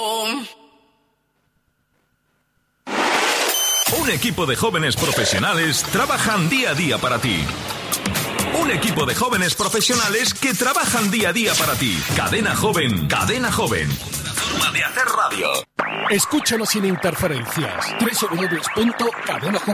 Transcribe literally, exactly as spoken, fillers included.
Un equipo de jóvenes profesionales trabajan día a día para ti. Un equipo de jóvenes profesionales que trabajan día a día para ti. Cadena Joven, Cadena Joven. Una forma de hacer radio. Escúchanos sin interferencias. doble u doble u doble u punto cadena joven punto com